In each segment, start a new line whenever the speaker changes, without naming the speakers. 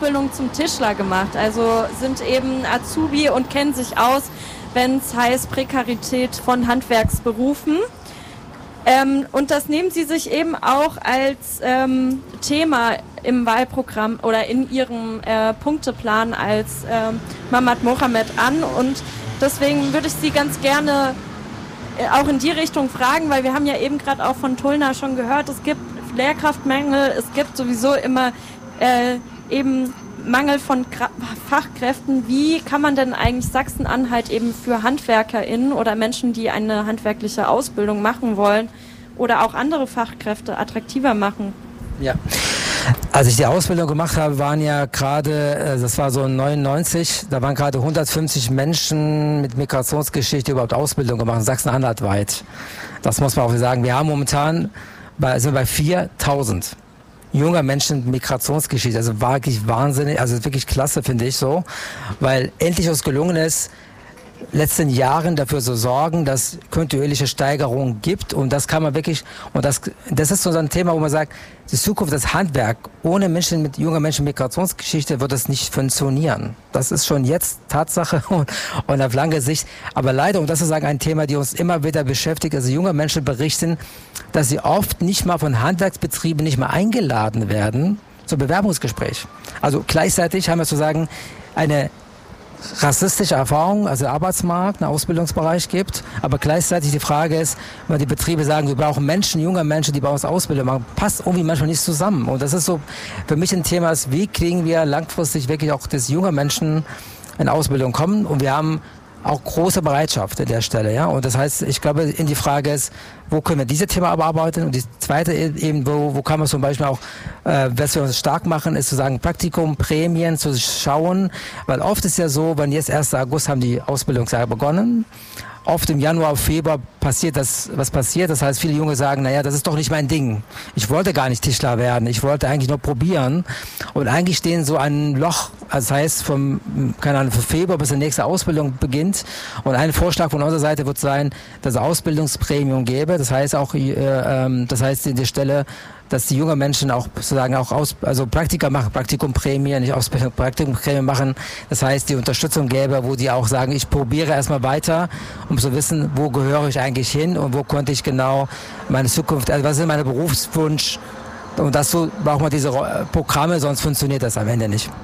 Ausbildung zum Tischler gemacht. Also sind eben Azubi und kennen sich aus, wenn es heißt Prekarität von Handwerksberufen. Und das nehmen sie sich eben auch als Thema im Wahlprogramm oder in ihrem Punkteplan als Mamad Mohamed an. Und deswegen würde ich Sie ganz gerne auch in die Richtung fragen, weil wir haben ja eben gerade auch von Tulna schon gehört, es gibt Lehrkraftmängel, es gibt sowieso immer eben Mangel von Fachkräften. Wie kann man denn eigentlich Sachsen-Anhalt eben für HandwerkerInnen oder Menschen, die eine handwerkliche Ausbildung machen wollen oder auch andere Fachkräfte attraktiver machen?
Ja. Als ich die Ausbildung gemacht habe, waren ja gerade, das war so 99, da waren gerade 150 Menschen mit Migrationsgeschichte überhaupt Ausbildung gemacht, Sachsen-Anhalt weit. Das muss man auch sagen. Wir haben momentan sind bei 4000 junger Menschen mit Migrationsgeschichte. Also wirklich wahnsinnig, also wirklich klasse, finde ich so, weil endlich uns gelungen ist, letzten Jahren dafür zu sorgen, dass kontinuierliche Steigerungen gibt, und das kann man wirklich, und das ist so ein Thema, wo man sagt, die Zukunft des Handwerk ohne junger Menschen mit Migrationsgeschichte wird es nicht funktionieren. Das ist schon jetzt Tatsache und auf lange Sicht, aber leider, und das ist ein Thema, die uns immer wieder beschäftigt, also junge Menschen berichten, dass sie oft nicht mal von Handwerksbetrieben nicht mal eingeladen werden zum Bewerbungsgespräch. Also gleichzeitig haben wir sozusagen eine rassistische Erfahrung, also Arbeitsmarkt, einen Ausbildungsbereich gibt, aber gleichzeitig die Frage ist, wenn die Betriebe sagen, wir brauchen junge Menschen, die bei uns Ausbildung machen, passt irgendwie manchmal nicht zusammen. Und das ist so für mich ein Thema, wie kriegen wir langfristig wirklich auch, dass junge Menschen in Ausbildung kommen, und wir haben auch große Bereitschaft an der Stelle, ja. Und das heißt, ich glaube, in die Frage ist, wo können wir diese Thema bearbeiten? Und die zweite eben, wo kann man zum Beispiel auch, was wir uns stark machen, ist zu sagen, Praktikum, Prämien zu schauen, weil oft ist ja so, wenn jetzt 1. August haben die Ausbildungsjahre begonnen, oft im Januar, Februar passiert das, was passiert. Das heißt, viele Junge sagen, naja, das ist doch nicht mein Ding. Ich wollte gar nicht Tischler werden. Ich wollte eigentlich nur probieren. Und eigentlich stehen so ein Loch, also das heißt, von Februar bis die nächste Ausbildung beginnt. Und ein Vorschlag von unserer Seite wird sein, dass es Ausbildungsprämium gäbe. Das heißt auch, in der Stelle, dass die jungen Menschen auch sozusagen auch Praktika machen, Praktikumprämie, nicht Ausbildung, Praktikumprämie machen. Das heißt, die Unterstützung gäbe, wo die auch sagen, ich probiere erstmal weiter, um zu wissen, wo gehöre ich eigentlich hin und wo konnte ich genau meine Zukunft, also was ist mein Berufswunsch. Und dazu braucht man diese Programme, sonst funktioniert das am Ende nicht.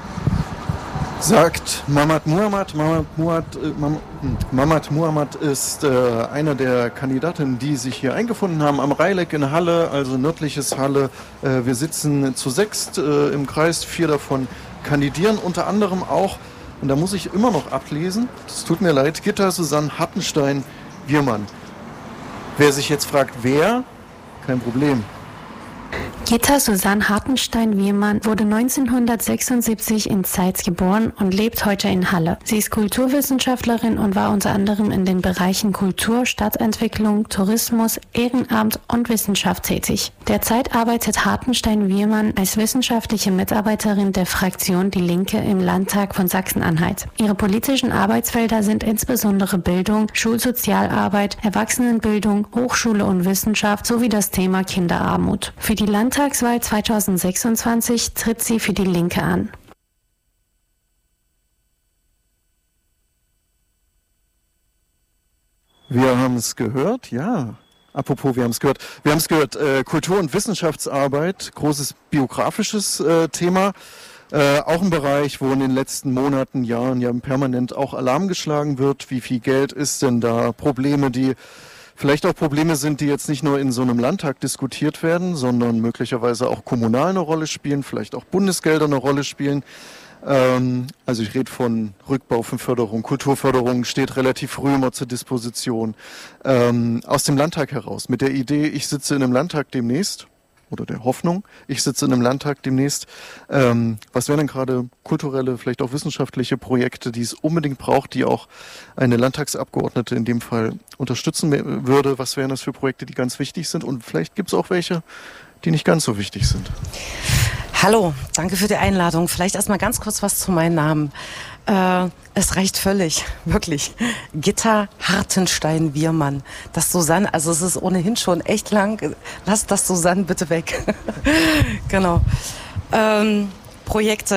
Sagt Mamad Mohamed. Mamad Mohamed ist einer der Kandidatinnen, die sich hier eingefunden haben am Rheileck in Halle, also nördliches Halle. Wir sitzen zu 6 im Kreis, 4 davon kandidieren, unter anderem auch, und da muss ich immer noch ablesen, das tut mir leid, Gitta Susanne Hartenstein-Wiermann. Wer sich jetzt fragt, wer, kein Problem.
Gitta Susanne Hartenstein-Wiermann wurde 1976 in Zeitz geboren und lebt heute in Halle. Sie ist Kulturwissenschaftlerin und war unter anderem in den Bereichen Kultur, Stadtentwicklung, Tourismus, Ehrenamt und Wissenschaft tätig. Derzeit arbeitet Hartenstein-Wiermann als wissenschaftliche Mitarbeiterin der Fraktion Die Linke im Landtag von Sachsen-Anhalt. Ihre politischen Arbeitsfelder sind insbesondere Bildung, Schulsozialarbeit, Erwachsenenbildung, Hochschule und Wissenschaft sowie das Thema Kinderarmut. Für die Landtagswahl 2026 tritt sie für die Linke an.
Wir haben es gehört, ja. Apropos, wir haben es gehört. Wir haben es gehört, Kultur- und Wissenschaftsarbeit, großes biografisches Thema. Auch ein Bereich, wo in den letzten Monaten, Jahren ja permanent auch Alarm geschlagen wird. Wie viel Geld ist denn da? Probleme, die vielleicht auch Probleme sind, die jetzt nicht nur in so einem Landtag diskutiert werden, sondern möglicherweise auch kommunal eine Rolle spielen, vielleicht auch Bundesgelder eine Rolle spielen. Also ich rede von Rückbau von Förderung, Kulturförderung steht relativ früh immer zur Disposition. Aus dem Landtag heraus, mit der Idee, ich sitze in einem Landtag demnächst, oder der Hoffnung, ich sitze in einem Landtag demnächst. Was wären denn gerade kulturelle, vielleicht auch wissenschaftliche Projekte, die es unbedingt braucht, die auch eine Landtagsabgeordnete in dem Fall unterstützen würde? Was wären das für Projekte, die ganz wichtig sind? Und vielleicht gibt es auch welche, die nicht ganz so wichtig sind.
Hallo, danke für die Einladung. Vielleicht erstmal ganz kurz was zu meinem Namen. Es reicht völlig, wirklich. Gitta Hartenstein-Wiermann. Das Susanne, also es ist ohnehin schon echt lang. Lass das Susanne bitte weg. Genau. Projekte.